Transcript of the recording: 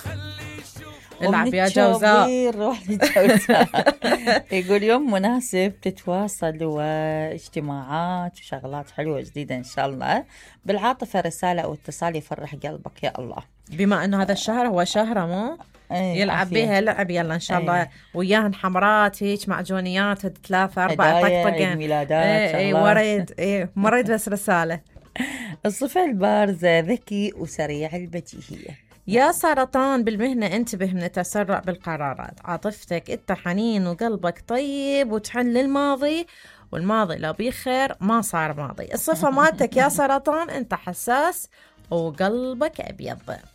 العب يا جوزاء. يقول يوم مناسب تتواصل واجتماعات وشغلات حلوة جديدة إن شاء الله. بالعاطفة رسالة أو اتصال يفرح قلبك يا الله. بما أنه هذا الشهر هو شهره مو يلعب بيها لعب، يلا إن شاء الله وياهن حمرات هيك معجونيات 3 4 طقطقين ميلادات وريد ما ريد بس رسالة. الصفة البارزة ذكي وسريع البديهية. يا سرطان بالمهنة انتبه من التسرع بالقرارات، عاطفتك انت حنين وقلبك طيب وتحن للماضي، والماضي لو بخير ما صار ماضي. الصفة مالتك يا سرطان انت حساس وقلبك أبيض.